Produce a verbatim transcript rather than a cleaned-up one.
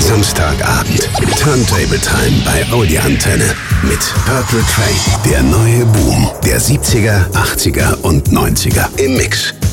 Samstagabend. Turntable Time bei Audi Antenne. Mit Purple Train. Der neue Boom der siebziger, achtziger und neunziger im Mix.